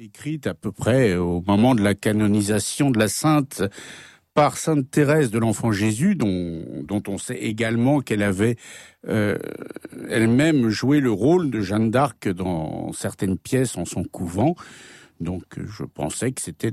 écrite à peu près au moment de la canonisation de la sainte par Sainte Thérèse de l'Enfant Jésus, dont on sait également qu'elle avait elle-même joué le rôle de Jeanne d'Arc dans certaines pièces en son couvent. Donc je pensais que c'était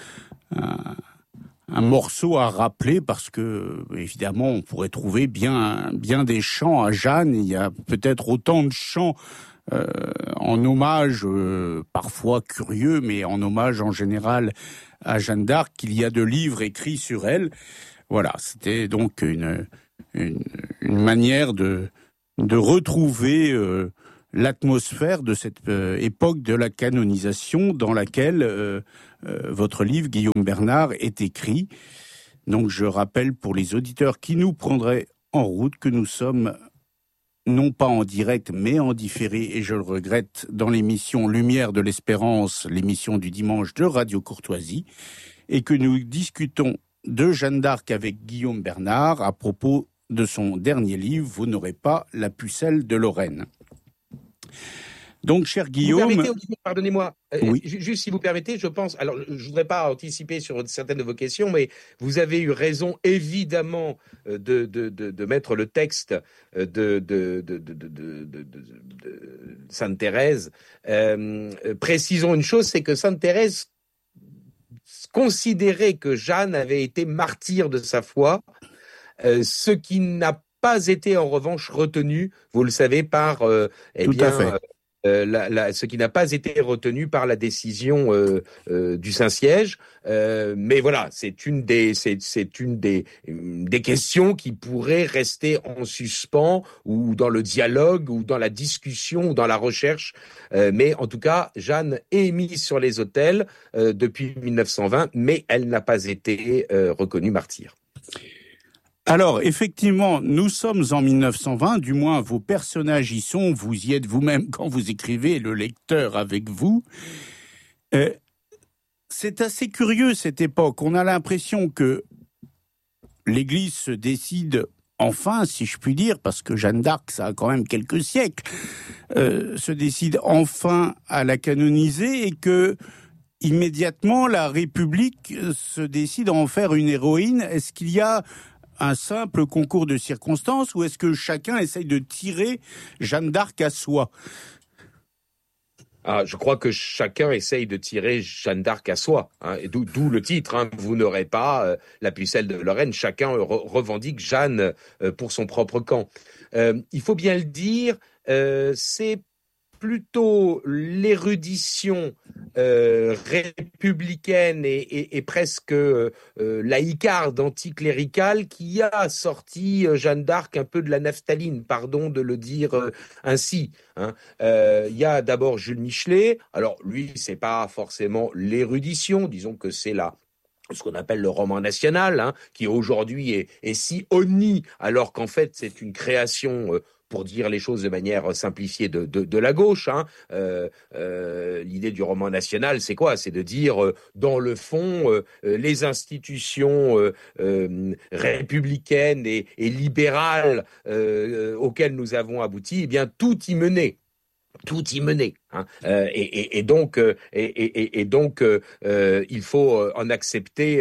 un morceau à rappeler parce que, évidemment, on pourrait trouver bien des chants à Jeanne. Il y a peut-être autant de chants en hommage, parfois curieux, mais en hommage en général à Jeanne d'Arc, qu'il y a de livres écrits sur elle. Voilà, c'était donc une manière de retrouver l'atmosphère de cette époque de la canonisation dans laquelle votre livre, Guillaume Bernard, est écrit. Donc je rappelle pour les auditeurs qui nous prendraient en route que nous sommes non pas en direct, mais en différé, et je le regrette, dans l'émission Lumière de l'Espérance, l'émission du dimanche de Radio Courtoisie, et que nous discutons de Jeanne d'Arc avec Guillaume Bernard à propos de son dernier livre, Vous n'aurez pas la pucelle de Lorraine. Donc, cher Guillaume... Vous permettez, pardonnez-moi, oui. Juste si vous permettez, je pense... Alors, je ne voudrais pas anticiper sur certaines de vos questions, mais vous avez eu raison, évidemment, de mettre le texte de Sainte Thérèse. Précisons une chose, c'est que Sainte Thérèse considérait que Jeanne avait été martyre de sa foi, ce qui n'a pas été en revanche retenu, vous le savez, par ce qui n'a pas été retenu par la décision du Saint-Siège. Mais voilà, c'est une des questions qui pourraient rester en suspens ou dans le dialogue ou dans la discussion ou dans la recherche. Mais en tout cas, Jeanne est mise sur les autels depuis 1920, mais elle n'a pas été reconnue martyre. Alors, effectivement, nous sommes en 1920, du moins vos personnages y sont, vous y êtes vous-même quand vous écrivez, le lecteur avec vous. C'est assez curieux cette époque, on a l'impression que l'Église se décide enfin, si je puis dire, parce que Jeanne d'Arc, ça a quand même quelques siècles, se décide enfin à la canoniser et que immédiatement la République se décide à en faire une héroïne. Est-ce qu'il y a un simple concours de circonstances ou est-ce que chacun essaye de tirer Jeanne d'Arc à soi ? Je crois que chacun essaye de tirer Jeanne d'Arc à soi, hein, et d'où le titre, hein, Vous n'aurez pas la pucelle de Lorraine. Chacun revendique Jeanne pour son propre camp. Il faut bien le dire, c'est plutôt l'érudition républicaine et presque laïcarde, anticléricale, qui a sorti Jeanne d'Arc un peu de la naphtaline, pardon de le dire ainsi. Hein. Y a d'abord Jules Michelet. Alors lui, c'est pas forcément l'érudition, disons que c'est ce qu'on appelle le roman national, hein, qui aujourd'hui est si honni, alors qu'en fait c'est une création pour dire les choses de manière simplifiée de la gauche. Hein. L'idée du roman national, c'est quoi ? C'est de dire, dans le fond, les institutions républicaines et libérales auxquelles nous avons abouti, eh bien, tout y menait. Hein. Et donc, il faut en accepter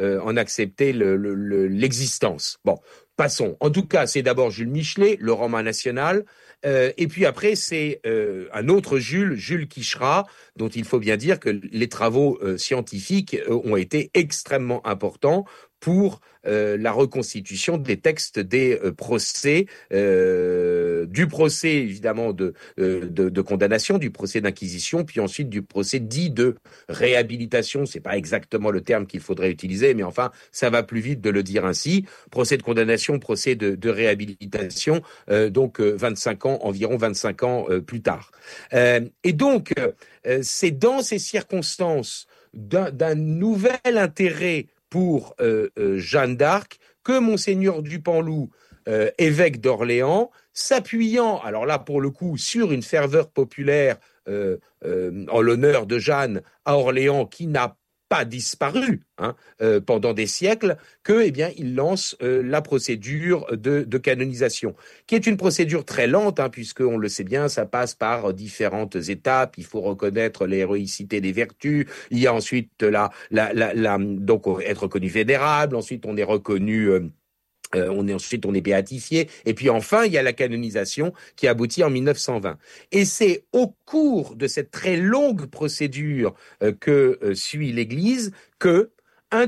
l'existence. Bon, passons. En tout cas, c'est d'abord Jules Michelet, le roman national. Et puis après, c'est un autre Jules Quicherat, dont il faut bien dire que les travaux scientifiques ont été extrêmement importants pour la reconstitution des textes des procès, du procès évidemment de condamnation, du procès d'inquisition, puis ensuite du procès dit de réhabilitation. C'est pas exactement le terme qu'il faudrait utiliser, mais enfin ça va plus vite de le dire ainsi. Procès de condamnation, procès de réhabilitation, donc 25 ans, environ 25 ans plus tard. Et donc c'est dans ces circonstances d'un nouvel intérêt pour Jeanne d'Arc que Monseigneur Dupanloup, évêque d'Orléans, s'appuyant, alors là pour le coup, sur une ferveur populaire en l'honneur de Jeanne à Orléans qui n'a pas disparu pendant des siècles, que il lance la procédure de canonisation, qui est une procédure très lente, puisque on le sait bien, ça passe par différentes étapes. Il faut reconnaître l'héroïcité des vertus. Il y a ensuite donc être reconnu vénérable. Ensuite, on est reconnu on est béatifié, et puis enfin il y a la canonisation qui aboutit en 1920. Et c'est au cours de cette très longue procédure que suit l'Église que un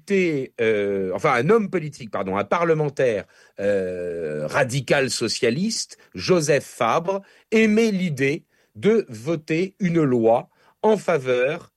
homme politique, un parlementaire radical socialiste, Joseph Fabre, émet l'idée de voter une loi en faveur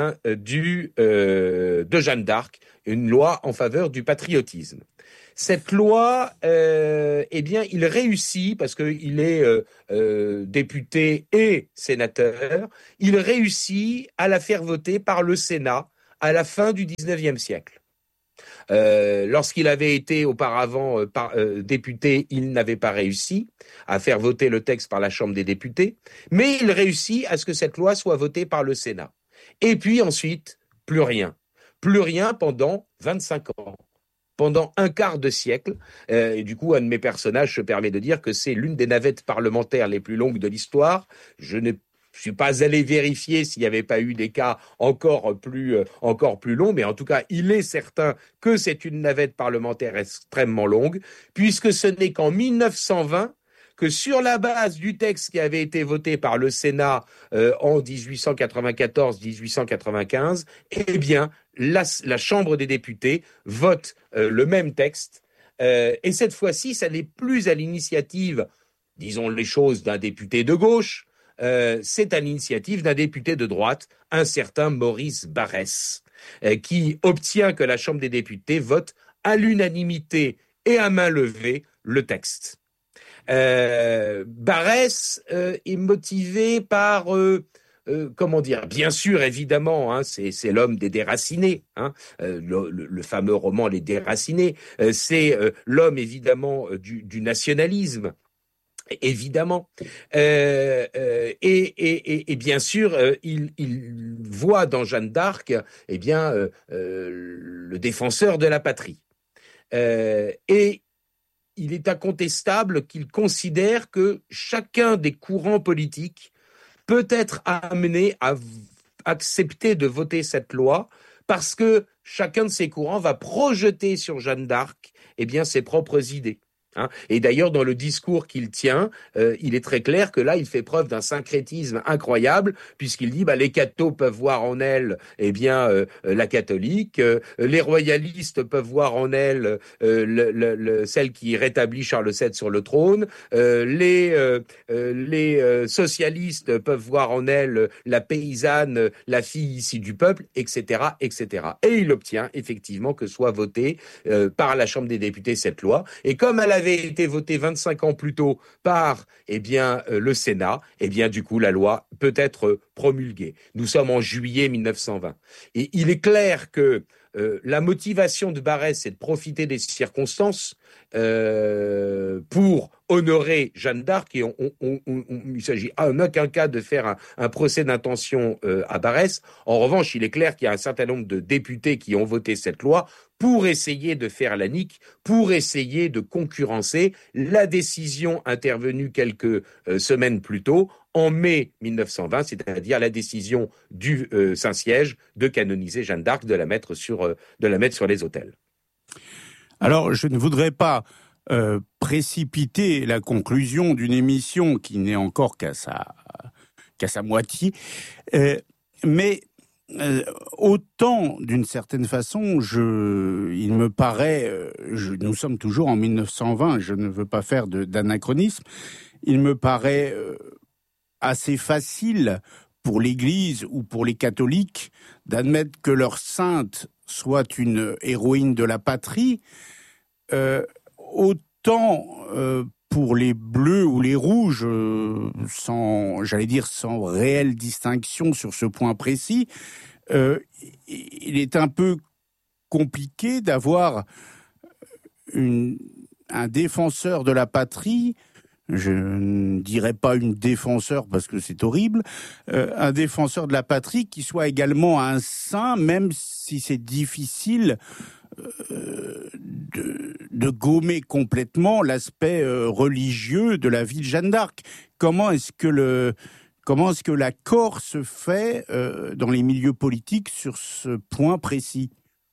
de Jeanne d'Arc, une loi en faveur du patriotisme. Cette loi, il réussit, parce qu'il est député et sénateur, il réussit à la faire voter par le Sénat à la fin du XIXe siècle. Lorsqu'il avait été auparavant député, il n'avait pas réussi à faire voter le texte par la Chambre des députés, mais il réussit à ce que cette loi soit votée par le Sénat. Et puis ensuite, plus rien pendant 25 ans. Pendant un quart de siècle, et du coup, un de mes personnages se permet de dire que c'est l'une des navettes parlementaires les plus longues de l'histoire. Je ne suis pas allé vérifier s'il n'y avait pas eu des cas encore plus longs, mais en tout cas, il est certain que c'est une navette parlementaire extrêmement longue, puisque ce n'est qu'en 1920 que sur la base du texte qui avait été voté par le Sénat en 1894-1895, la Chambre des députés vote le même texte. Et cette fois-ci, ça n'est plus à l'initiative, disons les choses, d'un député de gauche, c'est à l'initiative d'un député de droite, un certain Maurice Barrès, qui obtient que la Chambre des députés vote à l'unanimité et à main levée le texte. Barrès est motivé par bien sûr, évidemment, c'est l'homme des Déracinés, le fameux roman Les Déracinés, c'est l'homme évidemment du nationalisme, évidemment, et bien sûr, il voit dans Jeanne d'Arc, le défenseur de la patrie, et il est incontestable qu'il considère que chacun des courants politiques peut être amené à accepter de voter cette loi parce que chacun de ces courants va projeter sur Jeanne d'Arc ses propres idées. Et d'ailleurs, dans le discours qu'il tient, il est très clair que là, il fait preuve d'un syncrétisme incroyable, puisqu'il dit les cathos peuvent voir en elle la catholique, les royalistes peuvent voir en elle celle qui rétablit Charles VII sur le trône, les socialistes peuvent voir en elle la paysanne, la fille issue du peuple, etc., etc. Et il obtient effectivement que soit votée par la Chambre des députés cette loi. Et comme elle avait été votée 25 ans plus tôt par le Sénat, du coup la loi peut être promulguée. Nous sommes en juillet 1920. Et il est clair que la motivation de Barrès, c'est de profiter des circonstances pour honorer Jeanne d'Arc, et il s'agit en aucun cas de faire un procès d'intention à Barrès. En revanche, il est clair qu'il y a un certain nombre de députés qui ont voté cette loi pour essayer de faire la nique, pour essayer de concurrencer la décision intervenue quelques semaines plus tôt, en mai 1920, c'est-à-dire la décision du Saint-Siège de canoniser Jeanne d'Arc, de la mettre sur les autels. Alors, je ne voudrais pas précipiter la conclusion d'une émission qui n'est encore qu'à sa moitié, mais autant, d'une certaine façon, il me paraît, nous sommes toujours en 1920, je ne veux pas faire d'anachronisme, il me paraît assez facile pour l'Église ou pour les catholiques d'admettre que leur sainte soit une héroïne de la patrie, autant pour les bleus ou les rouges, sans réelle distinction sur ce point précis, il est un peu compliqué d'avoir un défenseur de la patrie je ne dirais pas une défenseur parce que c'est horrible, un défenseur de la patrie qui soit également un saint, même si c'est difficile de gommer complètement l'aspect religieux de la vie de Jeanne d'Arc. Comment est-ce que l'accord se fait dans les milieux politiques sur ce point précis?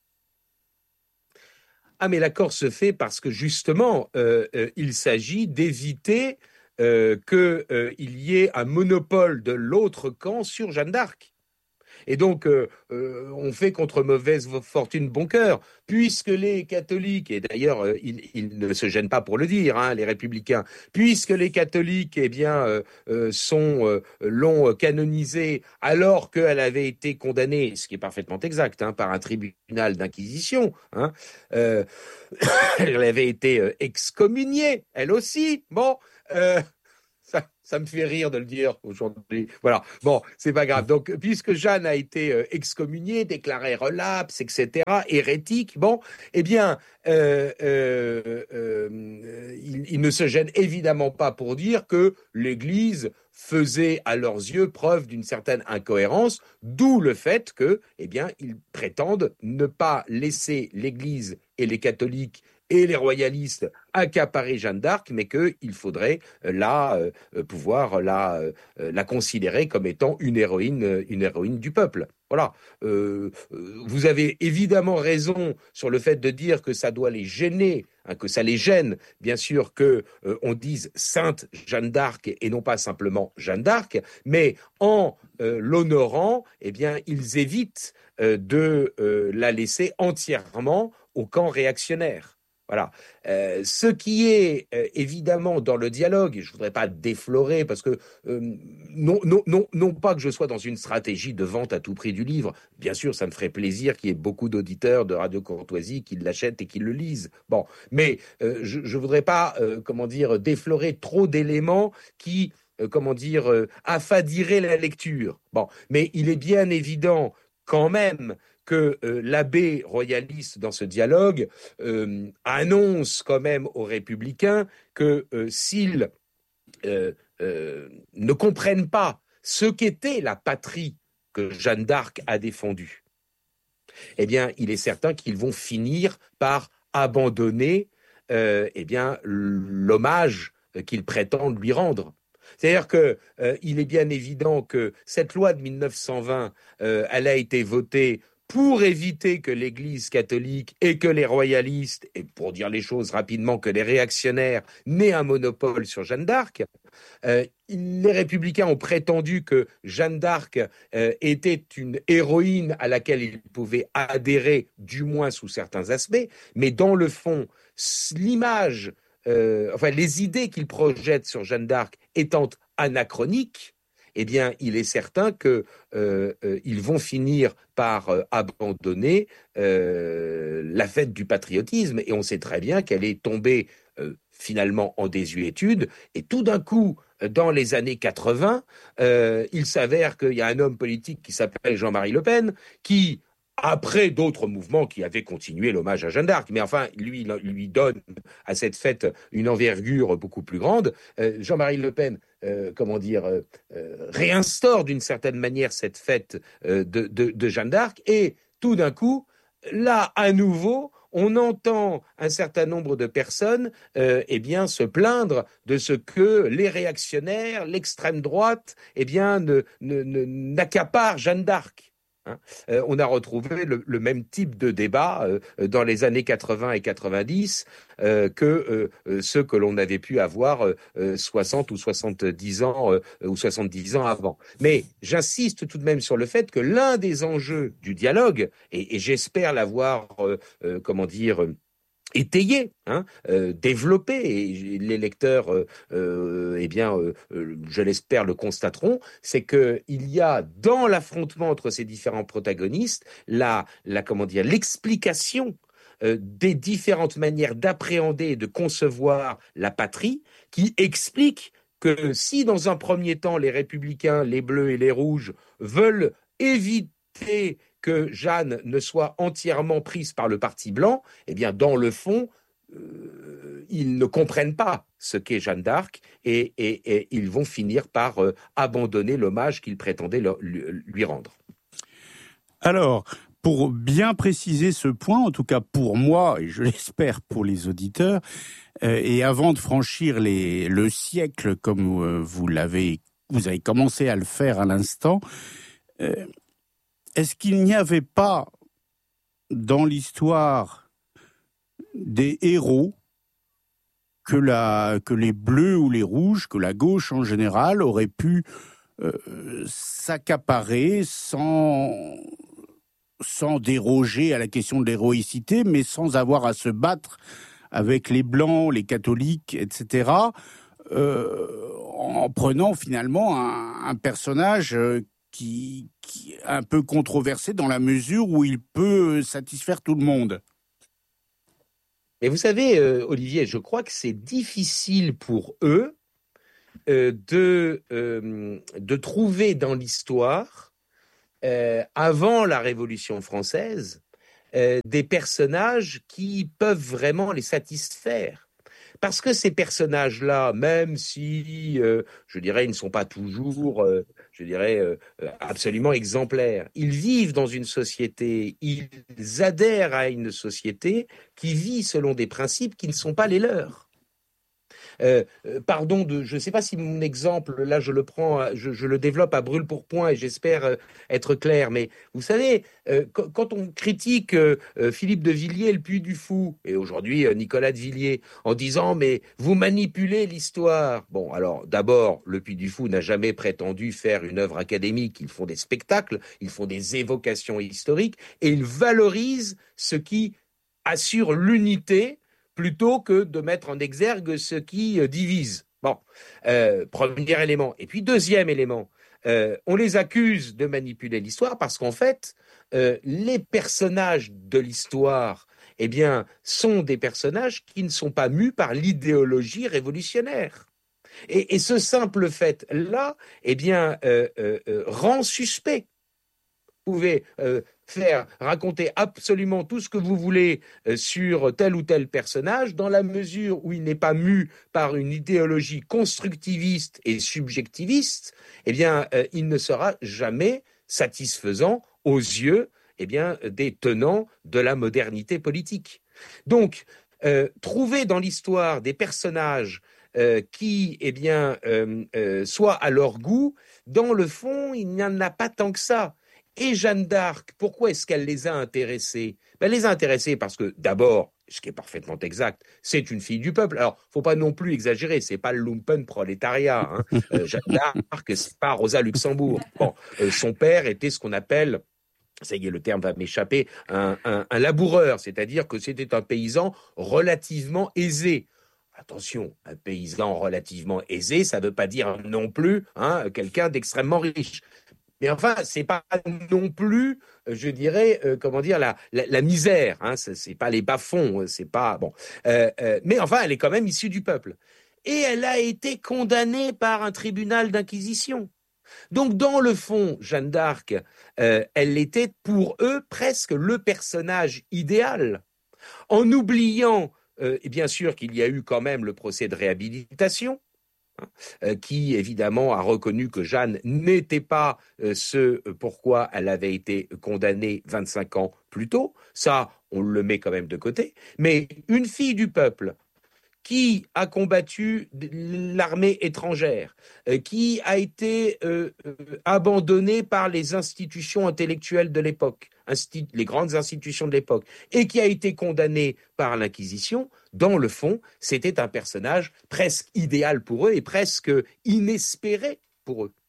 Ah, mais l'accord se fait parce que justement, il s'agit d'éviter qu'il y ait un monopole de l'autre camp sur Jeanne d'Arc. Et donc, on fait contre mauvaise fortune bon cœur, puisque les catholiques, et d'ailleurs, ils ne se gênent pas pour le dire, hein, les républicains, puisque les catholiques, eh bien, l'ont canonisée alors qu'elle avait été condamnée, ce qui est parfaitement exact, hein, par un tribunal d'inquisition, hein, euh, elle avait été excommuniée, elle aussi. Bon. Ça me fait rire de le dire aujourd'hui. Voilà. Bon, c'est pas grave. Donc, puisque Jeanne a été excommuniée, déclarée relapse, etc., hérétique, bon, eh bien, il ne se gêne évidemment pas pour dire que l'Église faisait à leurs yeux preuve d'une certaine incohérence, d'où le fait que, eh bien, ils prétendent ne pas laisser l'Église et les catholiques et les royalistes accaparer Jeanne d'Arc, mais qu'il faudrait pouvoir la considérer comme étant une héroïne du peuple. Voilà. Vous avez évidemment raison sur le fait de dire que ça doit les gêner, hein, que ça les gêne, bien sûr, que on dise Sainte Jeanne d'Arc et non pas simplement Jeanne d'Arc, mais en l'honorant, eh bien, ils évitent de la laisser entièrement au camp réactionnaire. Voilà. Ce qui est évidemment dans le dialogue, et je ne voudrais pas déflorer, parce que non pas que je sois dans une stratégie de vente à tout prix du livre, bien sûr, ça me ferait plaisir qu'il y ait beaucoup d'auditeurs de Radio Courtoisie qui l'achètent et qui le lisent. Bon, mais je ne voudrais pas, déflorer trop d'éléments qui, affadiraient la lecture. Bon, mais il est bien évident quand même que l'abbé royaliste dans ce dialogue annonce quand même aux républicains que s'ils ne comprennent pas ce qu'était la patrie que Jeanne d'Arc a défendue, eh bien, il est certain qu'ils vont finir par abandonner l'hommage qu'ils prétendent lui rendre. C'est-à-dire qu'il est bien évident que cette loi de 1920, elle a été votée pour éviter que l'Église catholique et que les royalistes, et pour dire les choses rapidement, que les réactionnaires n'aient un monopole sur Jeanne d'Arc. Les républicains ont prétendu que Jeanne d'Arc était une héroïne à laquelle ils pouvaient adhérer, du moins sous certains aspects, mais dans le fond, l'image, les idées qu'ils projettent sur Jeanne d'Arc étant anachroniques, eh bien, il est certain qu'ils vont finir par abandonner la fête du patriotisme. Et on sait très bien qu'elle est tombée finalement en désuétude. Et tout d'un coup, dans les années 80, il s'avère qu'il y a un homme politique qui s'appelle Jean-Marie Le Pen, qui, après d'autres mouvements qui avaient continué l'hommage à Jeanne d'Arc, mais enfin, lui donne à cette fête une envergure beaucoup plus grande. Jean-Marie Le Pen, réinstaure d'une certaine manière cette fête de Jeanne d'Arc, et tout d'un coup, là, à nouveau, on entend un certain nombre de personnes se plaindre de ce que les réactionnaires, l'extrême droite, n'accaparent Jeanne d'Arc. Hein. On a retrouvé le même type de débat dans les années 80 et 90 que ceux que l'on avait pu avoir 60 ou 70 ans ou 70 ans avant. Mais j'insiste tout de même sur le fait que l'un des enjeux du dialogue, et j'espère l'avoir, étayé, développé, et les lecteurs, je l'espère, le constateront, c'est qu'il y a dans l'affrontement entre ces différents protagonistes l'explication des différentes manières d'appréhender et de concevoir la patrie, qui explique que si dans un premier temps les républicains, les bleus et les rouges veulent éviter que Jeanne ne soit entièrement prise par le parti blanc, eh bien, dans le fond, ils ne comprennent pas ce qu'est Jeanne d'Arc et ils vont finir par abandonner l'hommage qu'ils prétendaient lui rendre. Alors, pour bien préciser ce point, en tout cas pour moi, et je l'espère pour les auditeurs, et avant de franchir le siècle comme vous avez commencé à le faire à l'instant, est-ce qu'il n'y avait pas dans l'histoire des héros que les bleus ou les rouges, que la gauche en général aurait pu s'accaparer sans déroger à la question de l'héroïcité, mais sans avoir à se battre avec les blancs, les catholiques, etc., en prenant finalement un personnage qui est un peu controversé dans la mesure où il peut satisfaire tout le monde. Et vous savez, Olivier, je crois que c'est difficile pour eux de trouver dans l'histoire, avant la Révolution française, des personnages qui peuvent vraiment les satisfaire. Parce que ces personnages-là, même si, je dirais, ils ne sont pas toujours, absolument exemplaires, ils vivent dans une société, ils adhèrent à une société qui vit selon des principes qui ne sont pas les leurs. Je ne sais pas si mon exemple, là je le prends, je le développe à brûle-pourpoint et j'espère être clair, mais vous savez, quand on critique Philippe de Villiers, le Puy du Fou, et aujourd'hui Nicolas de Villiers, en disant mais vous manipulez l'histoire. Bon, alors d'abord, le Puy du Fou n'a jamais prétendu faire une œuvre académique, ils font des spectacles, ils font des évocations historiques et ils valorisent ce qui assure l'unité plutôt que de mettre en exergue ce qui divise. Bon, premier élément. Et puis deuxième élément, on les accuse de manipuler l'histoire parce qu'en fait, les personnages de l'histoire, eh bien, sont des personnages qui ne sont pas mus par l'idéologie révolutionnaire. Et ce simple fait-là, eh bien, rend suspect. Vous pouvez raconter absolument tout ce que vous voulez sur tel ou tel personnage, dans la mesure où il n'est pas mu par une idéologie constructiviste et subjectiviste, eh bien, il ne sera jamais satisfaisant aux yeux, eh bien, des tenants de la modernité politique. Donc, trouver dans l'histoire des personnages qui, eh bien, soient à leur goût, dans le fond, il n'y en a pas tant que ça. Et Jeanne d'Arc, pourquoi est-ce qu'elle les a intéressés ? Elle les a intéressés parce que, d'abord, ce qui est parfaitement exact, c'est une fille du peuple. Alors, il ne faut pas non plus exagérer, c'est pas le lumpenprolétariat. Jeanne d'Arc, c'est pas Rosa Luxembourg. Bon, son père était ce qu'on appelle, ça y est, le terme va m'échapper, un laboureur, c'est-à-dire que c'était un paysan relativement aisé. Attention, un paysan relativement aisé, ça ne veut pas dire non plus quelqu'un d'extrêmement riche. Mais enfin, c'est pas non plus, je dirais, la misère. C'est pas les bas-fonds, c'est pas bon. Mais enfin, elle est quand même issue du peuple, et elle a été condamnée par un tribunal d'inquisition. Donc, dans le fond, Jeanne d'Arc, elle était pour eux presque le personnage idéal, en oubliant, bien sûr, qu'il y a eu quand même le procès de réhabilitation. Qui évidemment a reconnu que Jeanne n'était pas ce pourquoi elle avait été condamnée 25 ans plus tôt. Ça, on le met quand même de côté. Mais une fille du peuple qui a combattu l'armée étrangère, qui a été abandonnée par les institutions intellectuelles de l'époque, les grandes institutions de l'époque, et qui a été condamnée par l'Inquisition, dans le fond, c'était un personnage presque idéal pour eux et presque inespéré pour eux.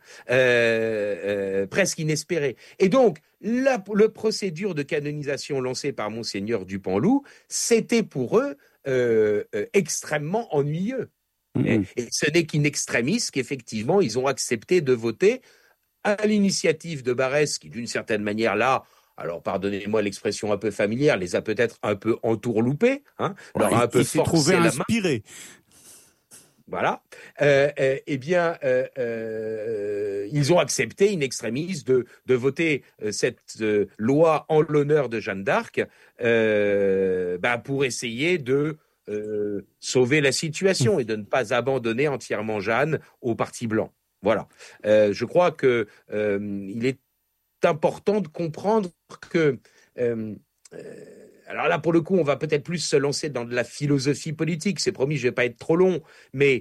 Presque inespéré. Et donc, la procédure de canonisation lancée par Monseigneur Dupanloup, c'était pour eux extrêmement ennuyeux. Et ce n'est qu'in extremis qu'effectivement, ils ont accepté de voter à l'initiative de Barrès, qui d'une certaine manière, là, alors pardonnez-moi l'expression un peu familière, les a peut-être un peu entourloupés, leur a un peu forcé la main. Inspiré. Voilà. Ils ont accepté in extremis de voter cette loi en l'honneur de Jeanne d'Arc pour essayer de sauver la situation et de ne pas abandonner entièrement Jeanne au Parti blanc. Voilà. Je crois que il est important de comprendre que alors là, pour le coup, on va peut-être plus se lancer dans de la philosophie politique. C'est promis, je ne vais pas être trop long, mais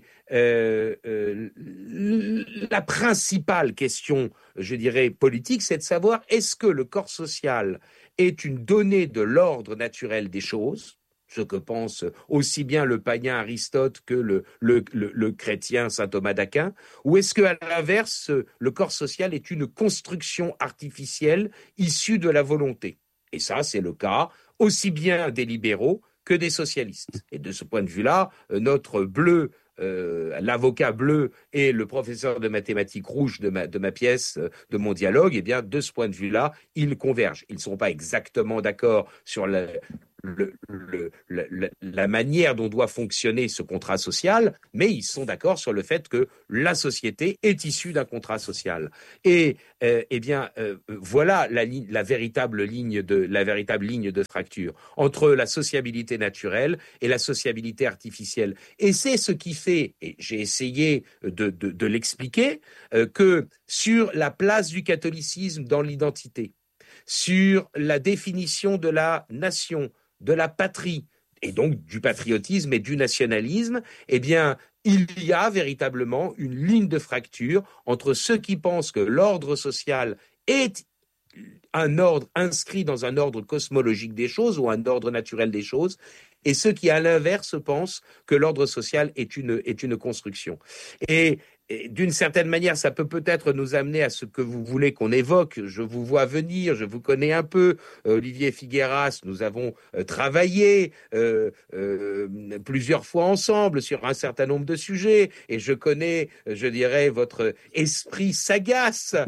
la principale question, je dirais, politique, c'est de savoir est-ce que le corps social est une donnée de l'ordre naturel des choses, ce que pense aussi bien le païen Aristote que le chrétien saint Thomas d'Aquin, ou est-ce qu'à l'inverse, le corps social est une construction artificielle issue de la volonté? Et ça, c'est le cas aussi bien des libéraux que des socialistes. Et de ce point de vue-là, notre bleu, l'avocat bleu et le professeur de mathématiques rouge de ma pièce, de mon dialogue, eh bien, de ce point de vue-là, ils convergent. Ils ne sont pas exactement d'accord sur la manière dont doit fonctionner ce contrat social, mais ils sont d'accord sur le fait que la société est issue d'un contrat social. Et voilà la véritable ligne de fracture entre la sociabilité naturelle et la sociabilité artificielle. Et c'est ce qui fait, et j'ai essayé de l'expliquer, que sur la place du catholicisme dans l'identité, sur la définition de la nation, de la patrie, et donc du patriotisme et du nationalisme, eh bien, il y a véritablement une ligne de fracture entre ceux qui pensent que l'ordre social est un ordre inscrit dans un ordre cosmologique des choses ou un ordre naturel des choses, et ceux qui, à l'inverse, pensent que l'ordre social est une construction. Et d'une certaine manière, ça peut peut-être nous amener à ce que vous voulez qu'on évoque. Je vous vois venir, je vous connais un peu. Olivier Figueras, nous avons travaillé plusieurs fois ensemble sur un certain nombre de sujets, et je connais, je dirais, votre esprit sagace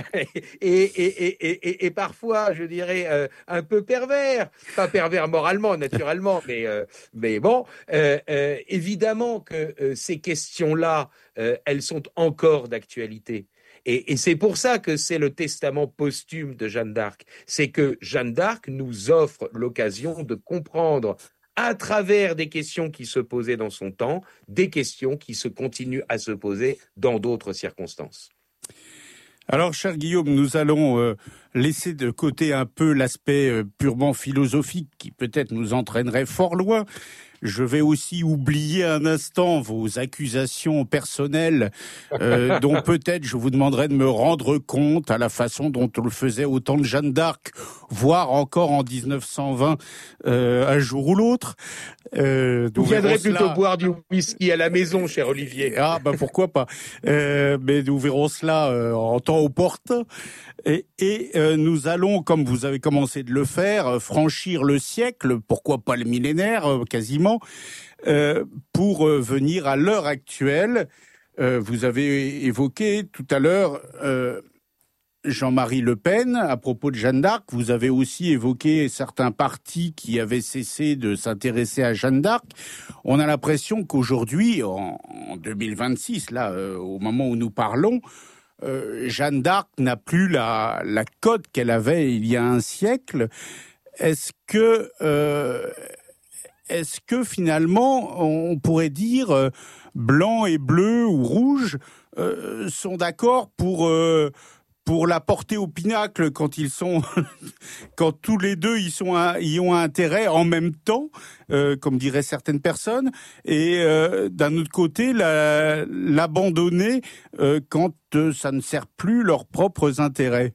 et parfois, je dirais, un peu pervers. Pas pervers moralement, naturellement, mais bon, évidemment que ces questions-là, elles sont encore d'actualité. Et c'est pour ça que c'est le testament posthume de Jeanne d'Arc. C'est que Jeanne d'Arc nous offre l'occasion de comprendre, à travers des questions qui se posaient dans son temps, des questions qui se continuent à se poser dans d'autres circonstances. Alors, cher Guillaume, nous allons laisser de côté un peu l'aspect purement philosophique qui peut-être nous entraînerait fort loin. Je vais aussi oublier un instant vos accusations personnelles dont peut-être je vous demanderai de me rendre compte à la façon dont on le faisait au temps de Jeanne d'Arc, voire encore en 1920, un jour ou l'autre. Vous viendrez plutôt boire du whisky à la maison, cher Olivier. Ah, pourquoi pas. Mais nous verrons cela en temps opportun. Et nous allons, comme vous avez commencé de le faire, franchir le siècle, pourquoi pas le millénaire, quasiment, pour venir à l'heure actuelle. Vous avez évoqué tout à l'heure Jean-Marie Le Pen à propos de Jeanne d'Arc. Vous avez aussi évoqué certains partis qui avaient cessé de s'intéresser à Jeanne d'Arc. On a l'impression qu'aujourd'hui, en 2026, là, au moment où nous parlons, Jeanne d'Arc n'a plus la cote qu'elle avait il y a un siècle. Est-ce que finalement, on pourrait dire blanc et bleu ou rouge sont d'accord pour la porter au pinacle quand ils sont, quand tous les deux y ont intérêt en même temps, comme diraient certaines personnes, et d'un autre côté l'abandonner quand ça ne sert plus leurs propres intérêts.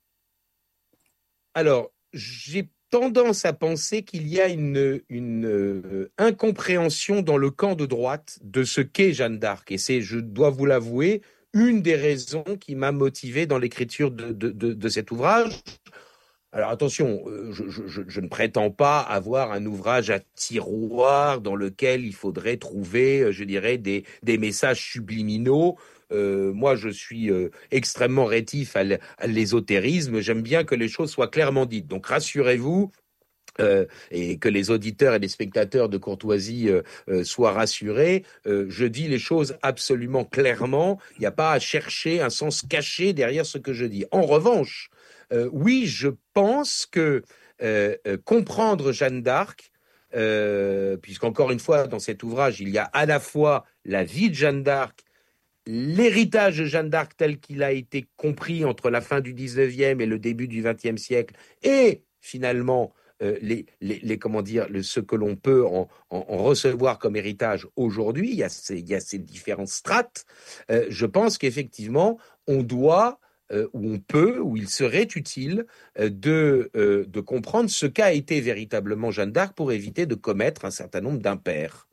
Alors, j'ai tendance à penser qu'il y a une incompréhension dans le camp de droite de ce qu'est Jeanne d'Arc, et c'est, je dois vous l'avouer, une des raisons qui m'a motivé dans l'écriture de cet ouvrage. Alors attention, je ne prétends pas avoir un ouvrage à tiroir dans lequel il faudrait trouver, je dirais, des messages subliminaux. Moi, je suis extrêmement rétif à l'ésotérisme. J'aime bien que les choses soient clairement dites. Donc rassurez-vous, et que les auditeurs et les spectateurs de Courtoisie soient rassurés, je dis les choses absolument clairement. Il n'y a pas à chercher un sens caché derrière ce que je dis. En revanche, oui, je pense que comprendre Jeanne d'Arc, puisqu'encore une fois, dans cet ouvrage, il y a à la fois la vie de Jeanne d'Arc, l'héritage de Jeanne d'Arc tel qu'il a été compris entre la fin du 19e et le début du 20e siècle, et finalement comment dire, ce que l'on peut en recevoir comme héritage aujourd'hui. Il y a ces différentes strates. Je pense qu'effectivement, on doit, ou on peut, ou il serait utile de comprendre ce qu'a été véritablement Jeanne d'Arc pour éviter de commettre un certain nombre d'impairs.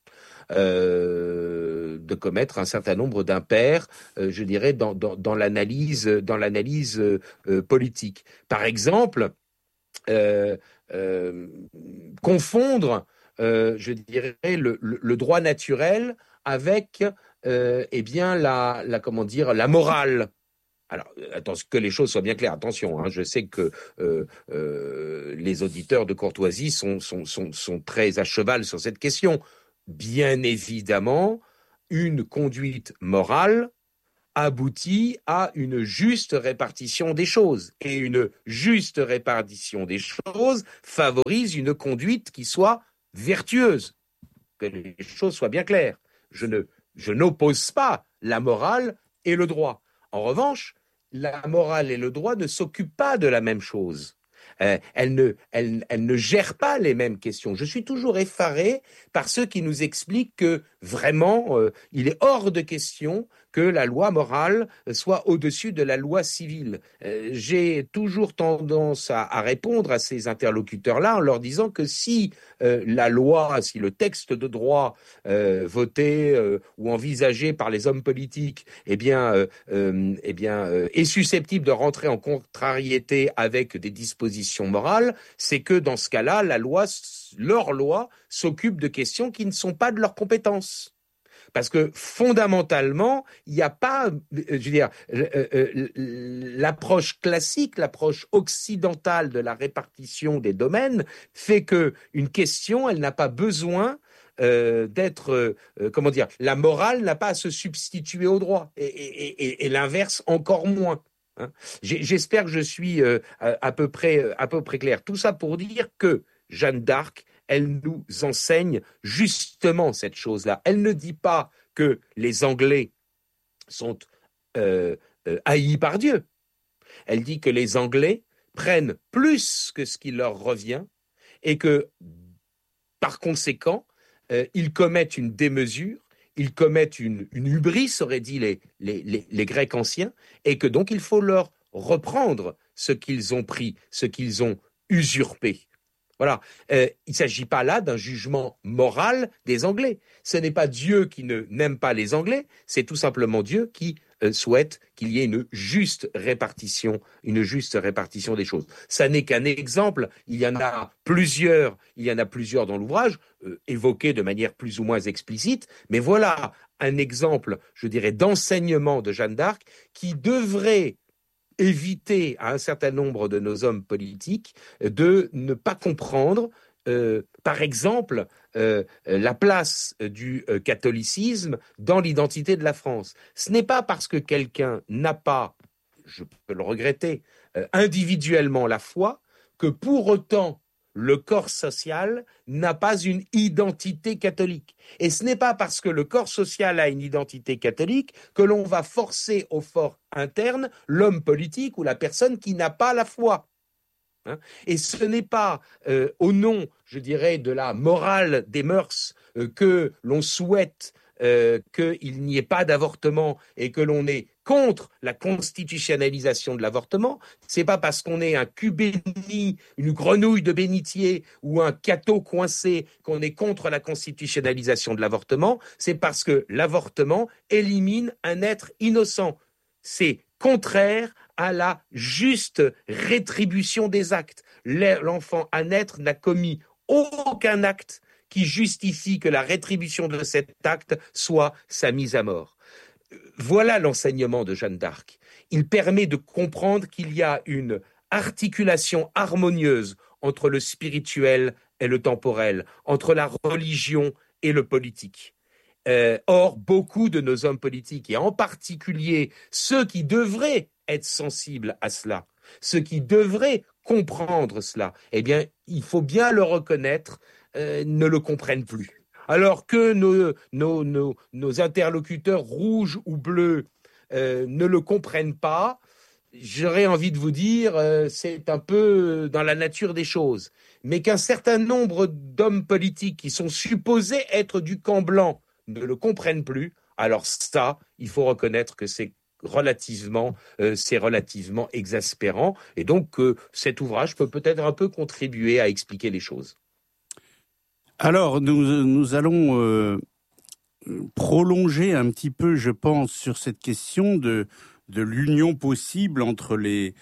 Je dirais, dans l'analyse politique. Par exemple, confondre, je dirais, le droit naturel avec, comment dire, la morale. Alors, attention, que les choses soient bien claires. Attention, hein, je sais que les auditeurs de Courtoisie sont très à cheval sur cette question. Bien évidemment, une conduite morale aboutit à une juste répartition des choses. Et une juste répartition des choses favorise une conduite qui soit vertueuse. Que les choses soient bien claires. Je n'oppose pas la morale et le droit. En revanche, la morale et le droit ne s'occupent pas de la même chose. Elle ne gère pas les mêmes questions. Je suis toujours effaré par ceux qui nous expliquent que vraiment, il est hors de question que la loi morale soit au-dessus de la loi civile. J'ai toujours tendance à répondre à ces interlocuteurs-là en leur disant que si la loi, si le texte de droit voté ou envisagé par les hommes politiques, est susceptible de rentrer en contrariété avec des dispositions morales, c'est que dans ce cas-là, leur loi s'occupe de questions qui ne sont pas de leur compétence. Parce que fondamentalement, il n'y a pas, l'approche classique, l'approche occidentale de la répartition des domaines fait que une question, elle n'a pas besoin d'être, la morale n'a pas à se substituer au droit, et l'inverse encore moins. Hein. J'espère que je suis à peu près clair. Tout ça pour dire que Jeanne d'Arc, elle nous enseigne justement cette chose-là. Elle ne dit pas que les Anglais sont haïs par Dieu. Elle dit que les Anglais prennent plus que ce qui leur revient et que, par conséquent, ils commettent une démesure, ils commettent une hubris, auraient dit les Grecs anciens, et que donc il faut leur reprendre ce qu'ils ont pris, ce qu'ils ont usurpé. Voilà. Il ne s'agit pas là d'un jugement moral des Anglais. Ce n'est pas Dieu qui n'aime pas les Anglais, c'est tout simplement Dieu qui souhaite qu'il y ait une juste répartition des choses. Ça n'est qu'un exemple, il y en a plusieurs dans l'ouvrage, évoqués de manière plus ou moins explicite, mais voilà un exemple, je dirais, d'enseignement de Jeanne d'Arc qui devrait éviter à un certain nombre de nos hommes politiques de ne pas comprendre, par exemple, la place du catholicisme dans l'identité de la France. Ce n'est pas parce que quelqu'un n'a pas, je peux le regretter, individuellement la foi, que pour autant le corps social n'a pas une identité catholique. Et ce n'est pas parce que le corps social a une identité catholique que l'on va forcer au fort interne l'homme politique ou la personne qui n'a pas la foi. Et ce n'est pas au nom, je dirais, de la morale des mœurs que l'on souhaite qu'il n'y ait pas d'avortement et que l'on est contre la constitutionnalisation de l'avortement. C'est pas parce qu'on est un cul béni, une grenouille de bénitier ou un cateau coincé qu'on est contre la constitutionnalisation de l'avortement. C'est parce que l'avortement élimine un être innocent. C'est contraire à la juste rétribution des actes. L'enfant à naître n'a commis aucun acte qui justifie que la rétribution de cet acte soit sa mise à mort. Voilà l'enseignement de Jeanne d'Arc. Il permet de comprendre qu'il y a une articulation harmonieuse entre le spirituel et le temporel, entre la religion et le politique. Or, beaucoup de nos hommes politiques, et en particulier ceux qui devraient être sensibles à cela, ceux qui devraient comprendre cela, eh bien, il faut bien le reconnaître, ne le comprennent plus. Alors que nos interlocuteurs rouges ou bleus ne le comprennent pas, j'aurais envie de vous dire, c'est un peu dans la nature des choses. Mais qu'un certain nombre d'hommes politiques qui sont supposés être du camp blanc ne le comprennent plus, alors ça, il faut reconnaître que c'est relativement exaspérant. Et donc, cet ouvrage peut peut-être un peu contribuer à expliquer les choses. Alors, nous allons prolonger un petit peu, je pense, sur cette question de l'union possible entre les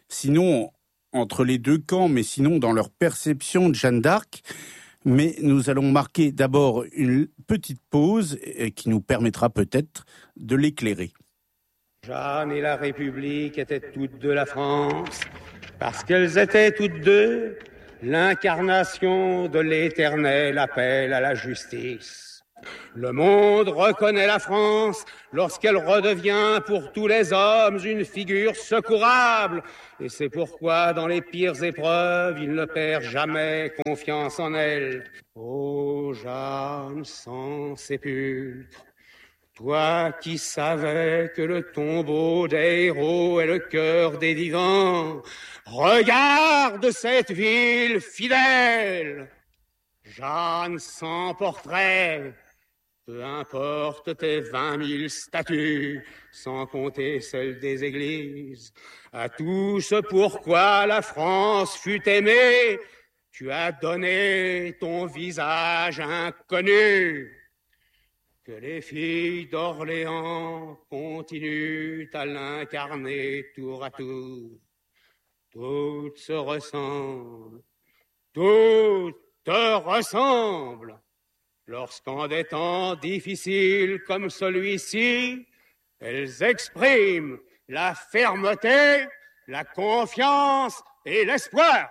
deux camps, mais sinon dans leur perception de Jeanne d'Arc. Mais nous allons marquer d'abord une petite pause qui nous permettra peut-être de l'éclairer. Jeanne et la République étaient toutes deux la France, parce qu'elles étaient toutes deux l'incarnation de l'éternel appel à la justice. Le monde reconnaît la France lorsqu'elle redevient pour tous les hommes une figure secourable. Et c'est pourquoi, dans les pires épreuves, il ne perd jamais confiance en elle. Ô Jeanne sans sépulcre, toi qui savais que le tombeau des héros est le cœur des vivants, regarde cette ville fidèle. Jeanne sans portrait, peu importe tes 20 000 statues, sans compter celles des églises, à tout ce pourquoi la France fut aimée, tu as donné ton visage inconnu. Que les filles d'Orléans continuent à l'incarner tour à tour. Toutes se ressemblent, toutes te ressemblent. Lorsqu'en des temps difficiles comme celui-ci, elles expriment la fermeté, la confiance et l'espoir.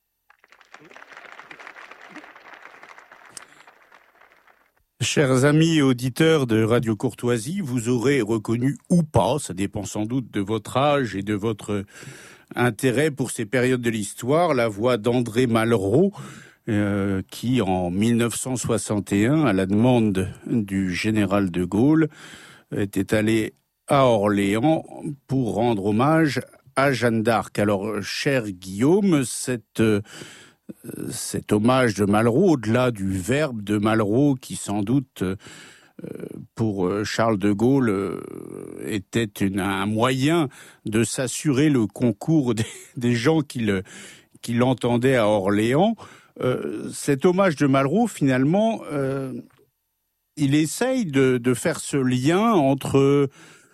Chers amis auditeurs de Radio Courtoisie, vous aurez reconnu ou pas, ça dépend sans doute de votre âge et de votre intérêt pour ces périodes de l'histoire, la voix d'André Malraux, qui en 1961, à la demande du général de Gaulle, était allé à Orléans pour rendre hommage à Jeanne d'Arc. Alors, cher Guillaume, cet hommage de Malraux, au-delà du verbe de Malraux, qui sans doute pour Charles de Gaulle était un moyen de s'assurer le concours des gens qui l'entendaient à Orléans, cet hommage de Malraux, finalement, il essaye de faire ce lien entre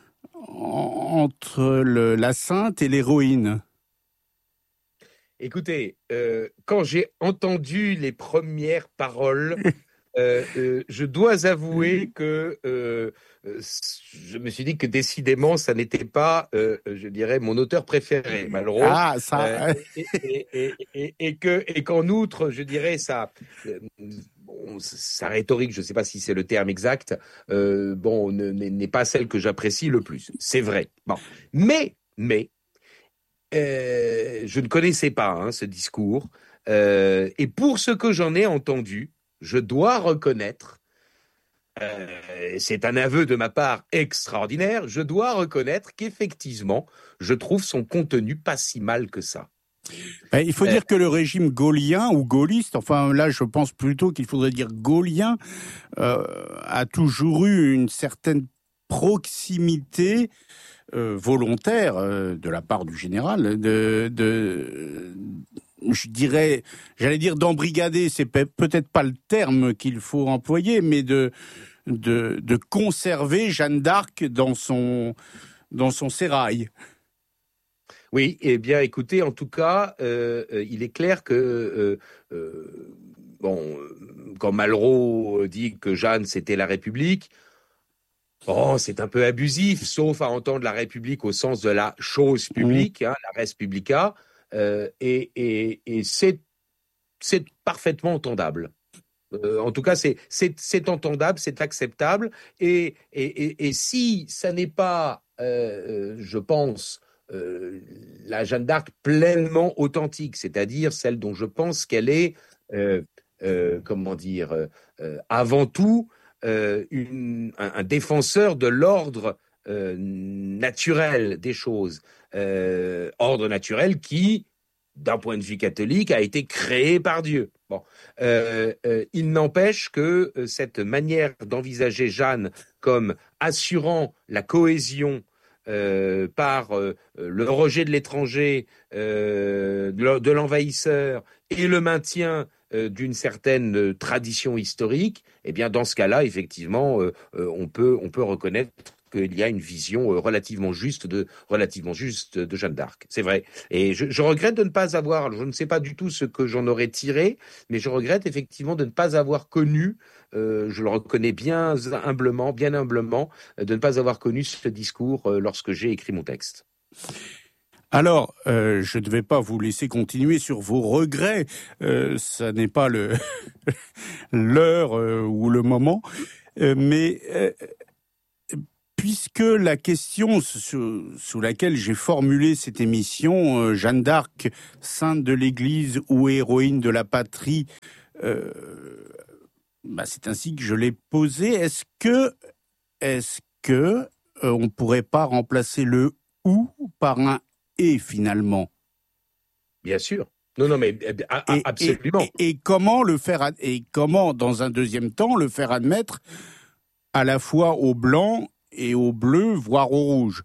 la sainte et l'héroïne. Écoutez, quand j'ai entendu les premières paroles, je dois avouer que je me suis dit que décidément, ça n'était pas, je dirais, mon auteur préféré, Malraux. Ah, ça. Et qu'en outre, je dirais, sa rhétorique, je ne sais pas si c'est le terme exact, n'est pas celle que j'apprécie le plus. C'est vrai. Bon, mais je ne connaissais pas ce discours. Et pour ce que j'en ai entendu, je dois reconnaître, c'est un aveu de ma part extraordinaire, je dois reconnaître qu'effectivement, je trouve son contenu pas si mal que ça. Il faut dire que le régime gaullien ou gaulliste, enfin là je pense plutôt qu'il faudrait dire gaullien, a toujours eu une certaine proximité volontaire de la part du général j'allais dire d'embrigader, c'est peut-être pas le terme qu'il faut employer, mais de conserver Jeanne d'Arc dans son sérail. Oui, eh bien, écoutez, en tout cas, il est clair que quand Malraux dit que Jeanne c'était la République, c'est un peu abusif, sauf à entendre la République au sens de la chose publique, la res publica, et c'est c'est parfaitement entendable. En tout cas, c'est entendable, c'est acceptable. Et si ça n'est pas, je pense, la Jeanne d'Arc pleinement authentique, c'est-à-dire celle dont je pense qu'elle est, comment dire, avant tout, un défenseur de l'ordre naturel des choses, ordre naturel qui, d'un point de vue catholique, a été créé par Dieu. Bon, il n'empêche que cette manière d'envisager Jeanne comme assurant la cohésion par le rejet de l'étranger, de l'envahisseur et le maintien d'une certaine tradition historique, eh bien dans ce cas-là, effectivement, on peut reconnaître qu'il y a une vision relativement juste de Jeanne d'Arc. C'est vrai. Et je regrette de ne pas avoir, je ne sais pas du tout ce que j'en aurais tiré, mais je regrette effectivement de ne pas avoir connu, je le reconnais bien humblement, de ne pas avoir connu ce discours lorsque j'ai écrit mon texte. Alors, je ne vais pas vous laisser continuer sur vos regrets. Ça n'est pas l'heure ou le moment. Mais puisque la question sous laquelle j'ai formulé cette émission, Jeanne d'Arc, sainte de l'Église ou héroïne de la patrie, c'est ainsi que je l'ai posée. Est-ce que on pourrait pas remplacer le ou par un et finalement? Bien sûr. Non, mais absolument. Et comment le faire, et comment, dans un deuxième temps, le faire admettre à la fois au blanc et au bleu, voire au rouge?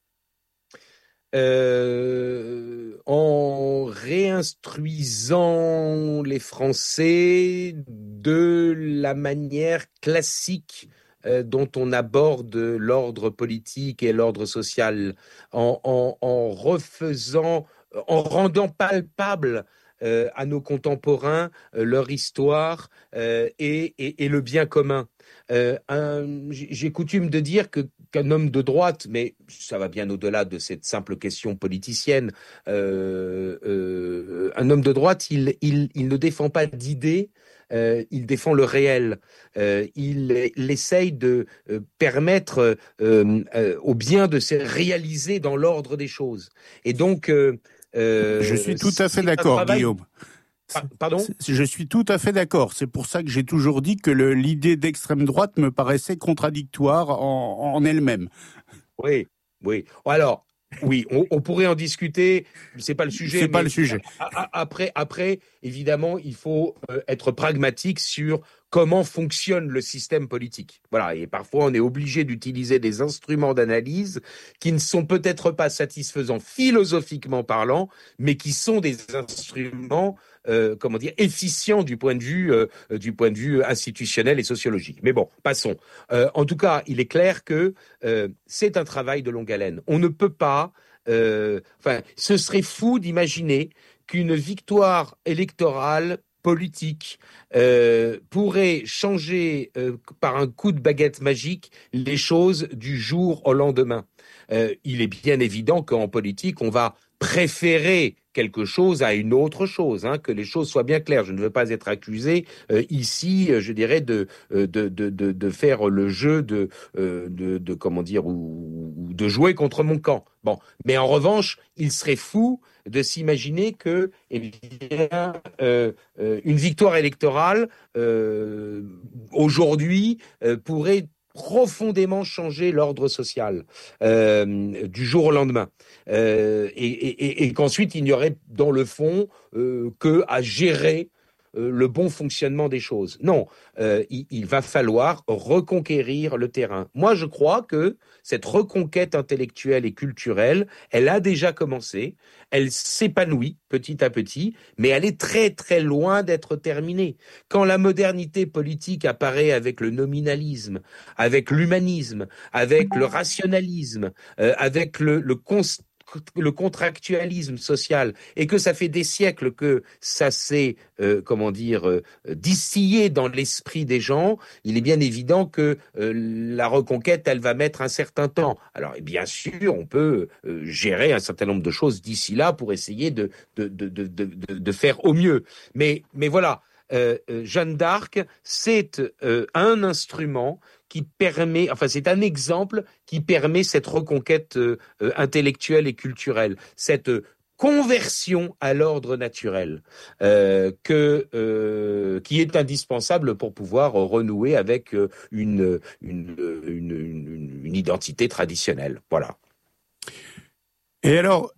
En réinstruisant les Français de la manière classique dont on aborde l'ordre politique et l'ordre social, en rendant palpable à nos contemporains leur histoire et le bien commun. J'ai coutume de dire qu'un homme de droite, mais ça va bien au-delà de cette simple question politicienne, un homme de droite, il ne défend pas d'idées, il défend le réel. Il essaye de permettre au bien de se réaliser dans l'ordre des choses. Et donc, je suis tout à fait d'accord, Guillaume. Pardon ? Je suis tout à fait d'accord. C'est pour ça que j'ai toujours dit que l'idée d'extrême droite me paraissait contradictoire en elle-même. Oui. Alors, oui, on pourrait en discuter. C'est pas le sujet. C'est pas le sujet. Après, évidemment, il faut être pragmatique sur comment fonctionne le système politique. Voilà. Et parfois, on est obligé d'utiliser des instruments d'analyse qui ne sont peut-être pas satisfaisants philosophiquement parlant, mais qui sont des instruments efficients du point de vue institutionnel et sociologique. Mais bon, passons. En tout cas, il est clair que c'est un travail de longue haleine. On ne peut pas, ce serait fou d'imaginer qu'une victoire électorale politique pourrait changer par un coup de baguette magique les choses du jour au lendemain. Il est bien évident qu'en politique, on va préférer quelque chose à une autre chose, que les choses soient bien claires. Je ne veux pas être accusé ici, je dirais, de faire le jeu de comment dire, ou de jouer contre mon camp. Bon, mais en revanche, il serait fou de s'imaginer que, une victoire électorale aujourd'hui pourrait profondément changer l'ordre social du jour au lendemain, et qu'ensuite il n'y aurait dans le fond que à gérer le bon fonctionnement des choses. Non, il va falloir reconquérir le terrain. Moi, je crois que cette reconquête intellectuelle et culturelle, elle a déjà commencé, elle s'épanouit petit à petit, mais elle est très très loin d'être terminée. Quand la modernité politique apparaît avec le nominalisme, avec l'humanisme, avec le rationalisme, avec le le contractualisme social et que ça fait des siècles que ça s'est, distillé dans l'esprit des gens, il est bien évident que la reconquête, elle va mettre un certain temps. Alors, bien sûr, on peut gérer un certain nombre de choses d'ici là pour essayer de faire au mieux. Mais voilà, Jeanne d'Arc, c'est un instrument qui permet, enfin c'est un exemple qui permet cette reconquête intellectuelle et culturelle, cette conversion à l'ordre naturel qui est indispensable pour pouvoir renouer avec une identité traditionnelle. Voilà. Et alors,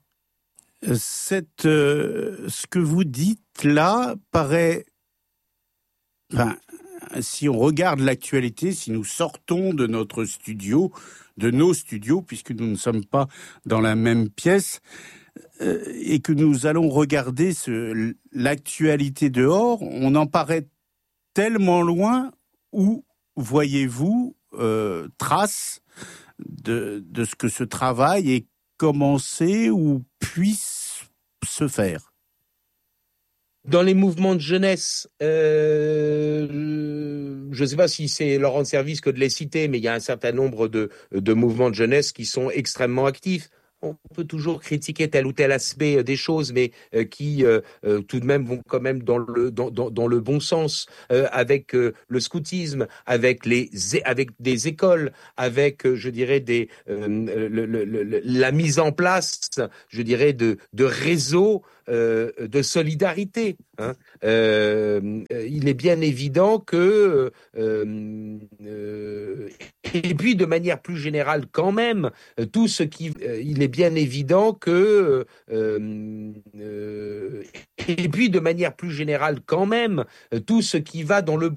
ce que vous dites là paraît, enfin, si on regarde l'actualité, si nous sortons de notre studio, de nos studios, puisque nous ne sommes pas dans la même pièce, et que nous allons regarder l'actualité dehors, on en paraît tellement loin. Où voyez-vous trace de ce que ce travail ait commencé ou puisse se faire? Dans les mouvements de jeunesse, je ne sais pas si c'est leur rendre service que de les citer, mais il y a un certain nombre de mouvements de jeunesse qui sont extrêmement actifs. On peut toujours critiquer tel ou tel aspect des choses, mais qui tout de même vont quand même dans le bon sens, avec le scoutisme, avec des écoles, avec je dirais la mise en place, je dirais de réseaux de solidarité. Hein. Il est bien évident que et puis de manière plus générale quand même, tout ce qui il est bien évident que et puis de manière plus générale quand même, tout ce qui va dans le